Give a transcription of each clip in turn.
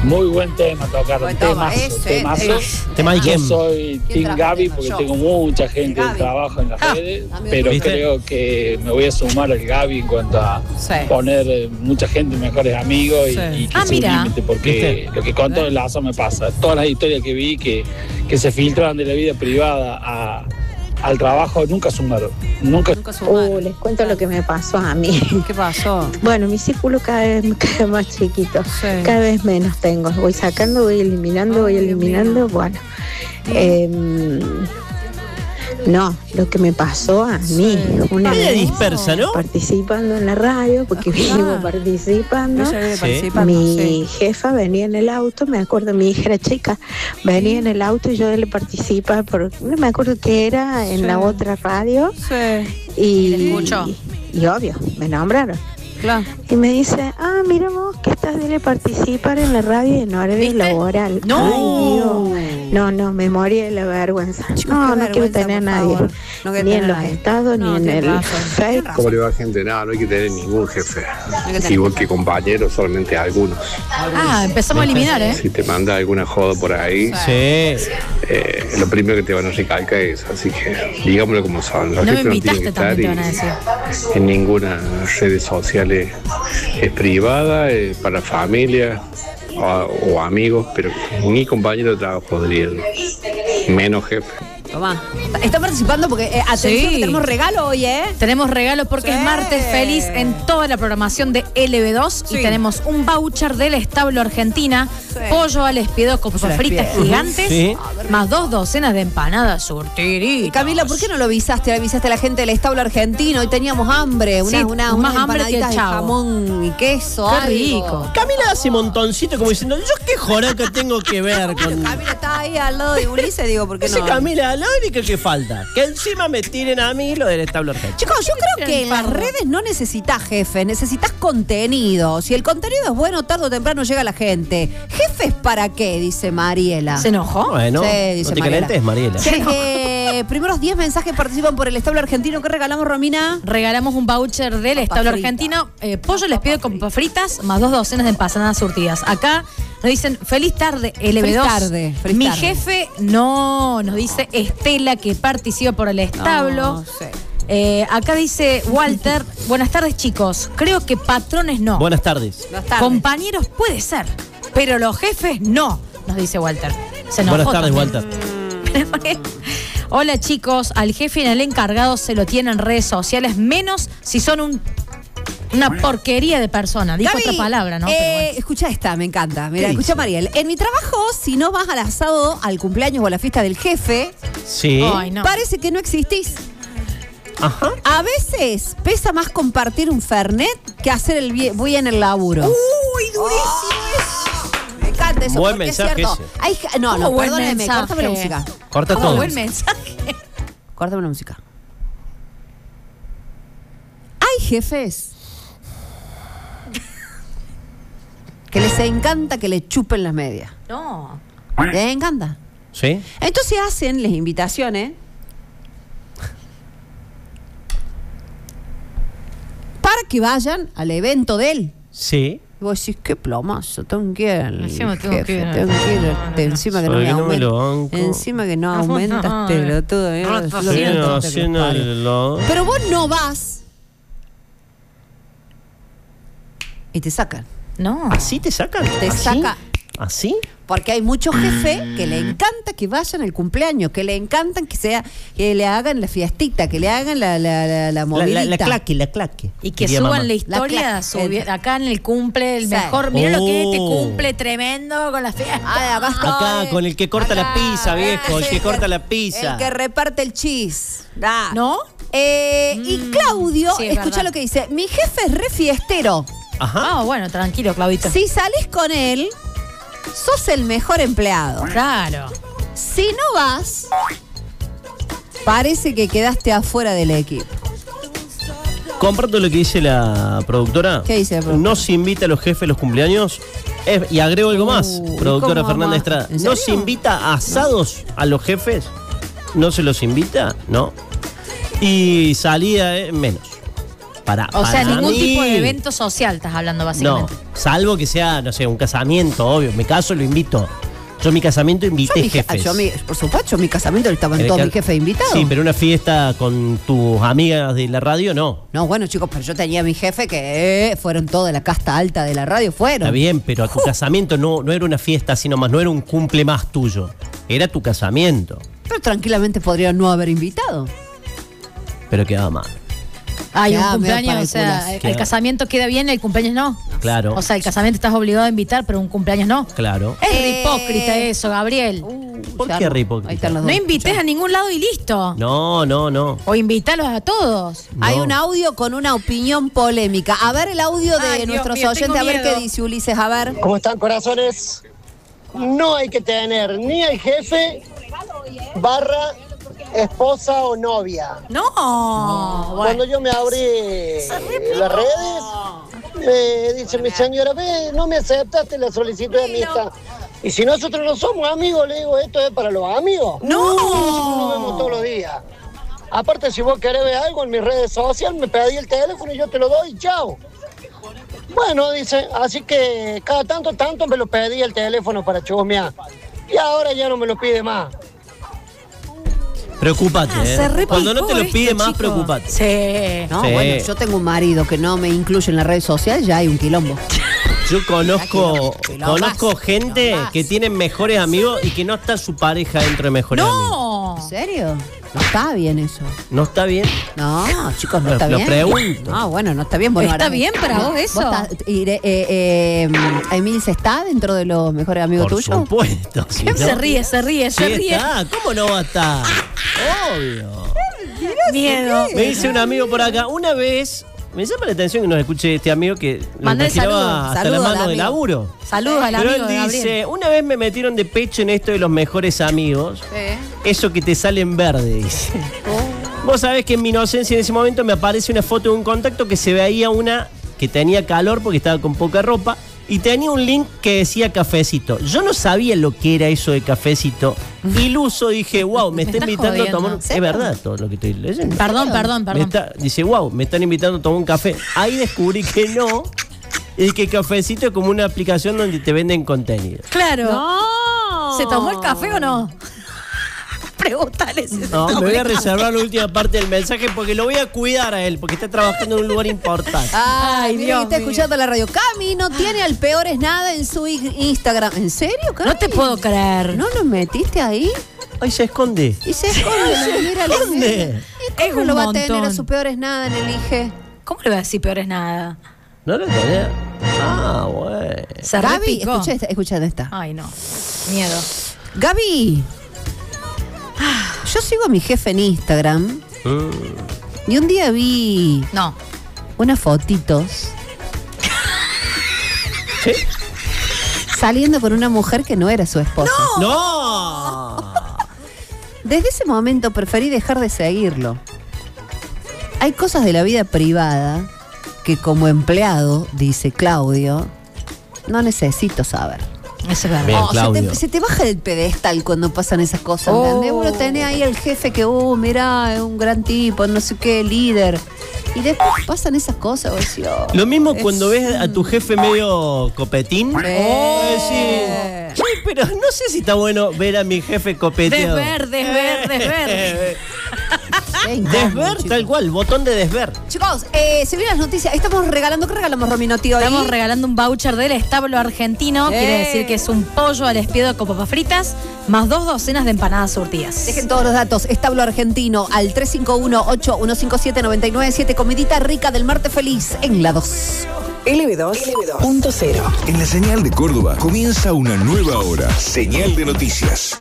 Muy buen tema, tocaron. Temazo. Yo soy Team Gaby porque tengo mucha gente de trabajo en las redes, pero creo que me voy a sumar al Gaby en cuanto a poner mucha gente, mejores amigos y que se limite, porque lo que contó el Lazo me pasa. Todas las historias que vi que se filtran de la vida privada al trabajo nunca sumaron. Les cuento lo que me pasó a mí. ¿Qué pasó? Bueno, mi círculo cada vez más chiquito. Cada vez menos tengo. Voy sacando, voy eliminando. Bueno. No, lo que me pasó a mí. Una vez dispersa, ¿no? Participando en la radio, porque vivo participando. Mi jefa venía en el auto, me acuerdo, mi hija era chica, venía en el auto y yo le participaba, no me acuerdo qué era, en la otra radio. Y obvio, me nombraron. Claro. Y me dice, mira vos que estás de participar en la radio en horario laboral. No. Ay, Dios. No, me morí de la vergüenza. No quiero tener a nadie. Ni en los estados, ni en el Facebook. ¿Cómo le va, gente? No hay que tener ningún jefe. Igual que compañeros, solamente algunos. Empezamos a eliminar, ¿eh? Si te manda alguna joda por ahí, lo primero que te van a recalcar es, así que digámoslo como son. Los jefes no tienen que estar en ninguna red social. Es privada, es para familia o amigos, pero ni compañero de trabajo podría, menos jefe. Tomá. Está participando porque, atención, que tenemos regalo hoy, ¿eh? Tenemos regalo porque es martes feliz en toda la programación de LB2 y tenemos un voucher del Establo Argentina, pollo al espiedo con fritas gigantes, más 2 docenas de empanadas surtiritas. Camila, ¿por qué no lo avisaste? Le avisaste a la gente del Establo Argentino. Hoy teníamos hambre, más hambre que el de jamón y queso. Qué rico. Camila hace montoncito como diciendo, ¿yo qué joraca tengo que ver con...? Camila está ahí al lado de Ulises, digo, ¿por qué no? Camila, lo único que falta, que encima me tiren a mí lo del Establo Argentino. Chicos, yo creo que en las redes no necesitas jefe, necesitas contenido. Si el contenido es bueno, tarde o temprano llega la gente. ¿Jefes para qué? Dice Mariela. ¿Se enojó? Bueno, dice no te calentes, Mariela. Primeros 10 mensajes participan por el Establo Argentino. ¿Qué regalamos, Romina? Regalamos un voucher del Establo Argentino. Pollo les pido con papas fritas, más 2 docenas de empanadas surtidas. Acá nos dicen, feliz tarde, LB2. Feliz tarde. Mi jefe no, nos dice Estela, que participa por el establo. Acá dice Walter, buenas tardes, chicos. Creo que patrones no. Buenas tardes. Compañeros puede ser, pero los jefes no, nos dice Walter. Buenas tardes, Walter. Hola, chicos, al jefe y al encargado se lo tienen en redes sociales, menos si son una porquería de persona. Dijo otra palabra, ¿no? Escucha esta, me encanta. Mira, escucha, Mariel. En mi trabajo, si no vas al asado, al cumpleaños o a la fiesta del jefe, parece que no existís. Ajá. A veces pesa más compartir un fernet que hacer el bien el laburo. ¡Uy, durísimo eso! Me encanta eso. Buen mensaje ese. No, perdóneme, córtame la música. Corta todo. Buen mensaje. Córtame la música. Hay jefes que les encanta que le chupen las medias. No. Les encanta. ¿Sí? Entonces hacen las invitaciones para que vayan al evento de él. Sí. Y vos decís, qué plomazo, tengo que ir al Encima jefe, tengo tengo que ir. Encima que no me aumenta. Encima que no aumentas, todo. Pero vos no vas y te sacan. No. ¿Así te sacan? Te saca. ¿Así? Porque hay muchos jefes que le encanta que vayan al cumpleaños, que le encantan que le hagan la fiestita, que le hagan la movidita. La claque. Y que suban la historia acá en el cumple, el mejor. Mira lo que es este cumple tremendo con la fiesta. Acá con el que corta la pizza, viejo, el que corta la pizza. El que reparte el cheese. ¿No? Y Claudio, escucha lo que dice, mi jefe es re fiestero. Ajá. Bueno, tranquilo, Claudito. Si salís con él, sos el mejor empleado. Claro. Si no vas, parece que quedaste afuera del equipo. Comparto lo que dice la productora. ¿Qué dice la productora? No se invita a los jefes a los cumpleaños. Y agrego algo más, productora Fernanda Estrada. ¿No se invita a asados a los jefes? ¿No se los invita? No. Y salida menos. O sea, ningún tipo de evento social estás hablando, básicamente. No, salvo que sea, no sé, un casamiento, obvio. En mi caso lo invito. Yo en mi casamiento invité jefes. Por supuesto, en mi casamiento estaban todos mis jefes invitados. Sí, pero una fiesta con tus amigas de la radio, no. No, bueno, chicos, pero yo tenía a mi jefe que fueron toda la casta alta de la radio, fueron. Está bien, pero a tu casamiento no era una fiesta así nomás, no era un cumple más tuyo. Era tu casamiento. Pero tranquilamente podrían no haber invitado. Pero quedaba mal. Hay un cumpleaños, o sea, el casamiento queda bien, el cumpleaños no. Claro. O sea, el casamiento estás obligado a invitar, pero un cumpleaños no. Claro. Es hipócrita eso, Gabriel. ¿Por qué hipócrita? No invites a ningún lado y listo. No. O invítalos a todos. No. Hay un audio con una opinión polémica. A ver el audio de nuestros oyentes, a ver qué dice Ulises, a ver. ¿Cómo están, corazones? No hay que tener ni al jefe / esposa o novia. No. Cuando yo me abrí las redes, me dice mi señora, no me aceptaste la solicitud de amistad. Y si nosotros no somos amigos, le digo, ¿esto es para los amigos? No. Nosotros nos vemos todos los días. Aparte, si vos querés ver algo en mis redes sociales, me pedí el teléfono y yo te lo doy y chao. Bueno, dice, así que cada tanto me lo pedí el teléfono para chusmear. Y ahora ya no me lo pide más. Preocúpate, Cuando no te lo pide más, preocúpate. Sí. No, bueno, yo tengo un marido que no me incluye en las redes sociales, ya hay un quilombo. Yo conozco gente que tiene mejores amigos y que no está su pareja dentro de mejores amigos. ¿En serio? No está bien eso. ¿No está bien? No, chicos, no está bien. Lo pregunto. No, bueno, no está bien. Bueno, ¿Está bien para vos eso? Emil, ¿está dentro de los mejores amigos tuyos? Por supuesto. Si no. Se ríe. Está. ¿Cómo no va a estar? Obvio. Miedo. Me dice un amigo por acá, una vez... Me llama la atención que nos escuche este amigo que mandé tiraba hasta la mano de laburo. Saludos al amigo. Pero él dice, una vez me metieron de pecho en esto de los mejores amigos. Eso que te sale en verde, dice. Vos sabés que en mi inocencia en ese momento me aparece una foto de un contacto que se veía una que tenía calor porque estaba con poca ropa y tenía un link que decía cafecito. Yo no sabía lo que era eso de cafecito. Iluso dije, wow, me está invitando a tomar... Es verdad todo lo que estoy leyendo. Perdón. Dice, wow, me están invitando a tomar un café. Ahí descubrí que no. Y que Cafecito es como una aplicación donde te venden contenido. Claro. No. ¿Se tomó el café o no? Pregúntale. No, me voy a reservar la última parte del mensaje porque lo voy a cuidar a él, porque está trabajando en un lugar importante. Ay, Dios, está escuchando la radio. Cami no tiene al peor es nada en su Instagram. ¿En serio, Cami? No te puedo creer. ¿No lo metiste ahí? Ay, se esconde. Y se esconde. Mira, ¿Dónde? ¿Y cómo lo va a tener a su peor es nada en el IG? ¿Cómo le va a decir peor es nada? No lo tenía. Ah, bueno. Gaby, escucha esta. Ay, no. Miedo. Gaby. Yo sigo a mi jefe en Instagram y un día vi unas fotitos ¿sí? Saliendo con una mujer que no era su esposa. ¡No! Desde ese momento preferí dejar de seguirlo. Hay cosas de la vida privada que como empleado, dice Claudio, no necesito saber. Eso es bien, se te baja del pedestal cuando pasan esas cosas. Bueno, tenés ahí el jefe que, mirá, es un gran tipo, no sé qué, líder. Y después pasan esas cosas. Lo mismo cuando ves a tu jefe medio copetín. Sí, pero no sé si está bueno ver a mi jefe copeteado. Desver. Desver, tal cual, botón de desver. Chicos, se vienen las noticias. Estamos regalando, ¿qué regalamos, Rominoti, hoy? Estamos regalando un voucher del establo argentino. Quiere decir que es un pollo al espiedo con papas fritas, más 2 docenas de empanadas surtidas. Dejen todos los datos. Establo argentino al 351-8157-997. Comidita rica del martes feliz en la 2. LB2.0. En la señal de Córdoba comienza una nueva hora. Señal de noticias.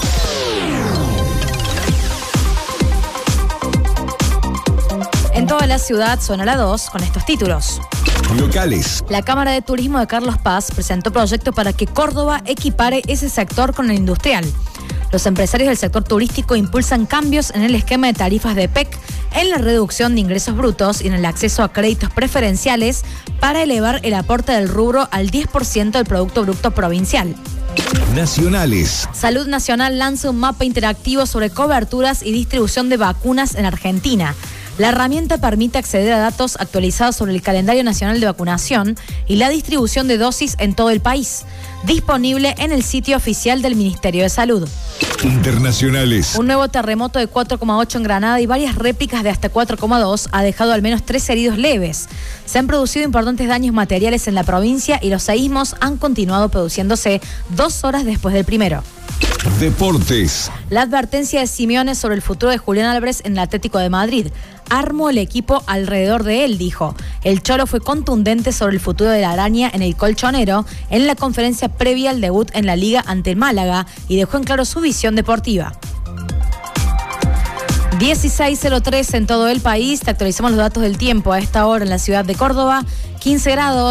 En toda la ciudad suena la 2 con estos títulos. Locales. La Cámara de Turismo de Carlos Paz presentó proyectos para que Córdoba equipare ese sector con el industrial. Los empresarios del sector turístico impulsan cambios en el esquema de tarifas de PEC, en la reducción de ingresos brutos y en el acceso a créditos preferenciales para elevar el aporte del rubro al 10% del Producto Bruto Provincial. Nacionales. Salud Nacional lanza un mapa interactivo sobre coberturas y distribución de vacunas en Argentina. La herramienta permite acceder a datos actualizados sobre el calendario nacional de vacunación y la distribución de dosis en todo el país. Disponible en el sitio oficial del Ministerio de Salud. Internacionales. Un nuevo terremoto de 4,8 en Granada y varias réplicas de hasta 4,2 ha dejado al menos 3 heridos leves. Se han producido importantes daños materiales en la provincia y los seísmos han continuado produciéndose 2 horas después del primero. Deportes. La advertencia de Simeone sobre el futuro de Julián Álvarez en el Atlético de Madrid. Armo el equipo alrededor de él, dijo. El Cholo fue contundente sobre el futuro de la araña en el colchonero en la conferencia previa al debut en la Liga ante el Málaga y dejó en claro su visión deportiva. 16:03 en todo el país. Te actualizamos los datos del tiempo a esta hora en la ciudad de Córdoba. 15 grados.